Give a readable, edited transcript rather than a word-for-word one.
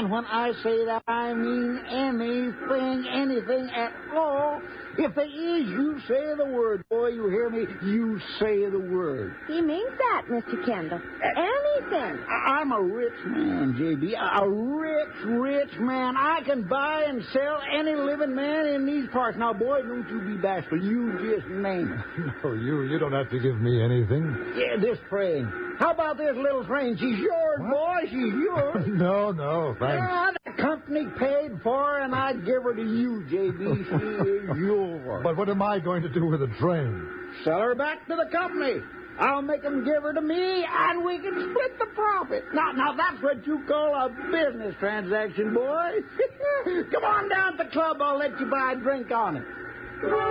And when I say that, I mean anything at all. If there is, you say the word. Boy, you hear me? You say the word. He means that, Mr. Kendall. Anything. I'm a rich man, J.B. A rich man. I can buy and sell any living man in these parts. Now, boy, don't you be bashful. You just name it. No, you don't have to give me anything. Yeah, this train. How about this little train? She's yours, boy. She's yours. No, thanks. Yeah, the company paid for her, and I'd give her to you, J.B. She is yours. But what am I going to do with the train? Sell her back to the company. I'll make them give her to me, and we can split the profit. Now that's what you call a business transaction, boy. Come on down to the club. I'll let you buy a drink on it.